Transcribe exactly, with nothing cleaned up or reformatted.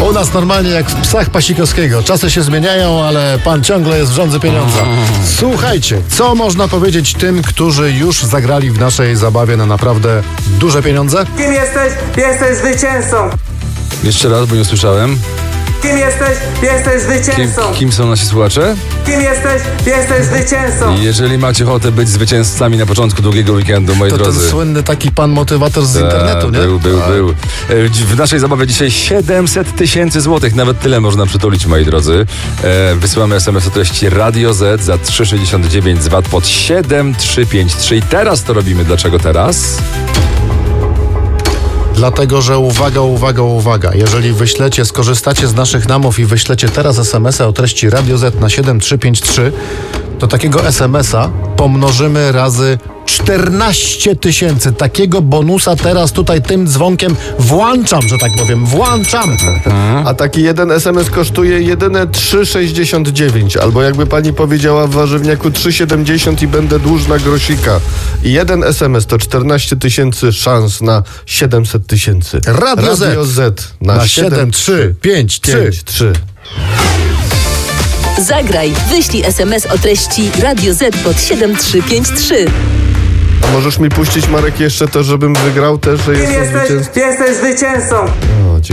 U nas normalnie jak w Psach Pasikowskiego. Czasy się zmieniają, ale pan ciągle jest w rządzy pieniądza. Słuchajcie, co można powiedzieć tym, którzy już zagrali w naszej zabawie na naprawdę duże pieniądze? Kim jesteś? Jesteś zwycięzcą. Jeszcze raz, bo nie usłyszałem. Kim jesteś? Jesteś zwycięzcą. Kim, kim są nasi słuchacze? Kim jesteś? Jesteś zwycięzcą. Jeżeli macie ochotę być zwycięzcami na początku długiego weekendu, moi To drodzy. ten słynny taki pan motywator z Ta, internetu, nie? Był, był, A. był. E, W naszej zabawie dzisiaj siedemset tysięcy złotych. Nawet tyle można przytulić, moi drodzy. E, wysyłamy es em es o treści Radio Z za trzy sześćdziesiąt dziewięć z V A T pod siedem trzy pięć trzy. I teraz to robimy. Dlaczego teraz? Dlatego, że uwaga, uwaga, uwaga. Jeżeli wyślecie, skorzystacie z naszych namów i wyślecie teraz es emesa o treści Radio Z na siedem trzy pięć trzy, to takiego es em esa pomnożymy razy czternaście tysięcy. Takiego bonusa teraz tutaj tym dzwonkiem włączam, że tak powiem. Włączam. A taki jeden es em es kosztuje jedyne trzy sześćdziesiąt dziewięć. Albo jakby pani powiedziała w warzywniaku trzy siedemdziesiąt i będę dłużna grosika. I jeden es em es to czternaście tysięcy szans na siedemset tysięcy. Radio, Radio Z, Z na, na siedem trzy pięć trzy. Zagraj, wyślij es em es o treści Radio Z pod siedem trzy pięć trzy. A możesz mi puścić, Marek, jeszcze to, żebym wygrał też, że Kim jestem jesteś? zwycięzcą? Jesteś zwycięzcą. O, dziękuję.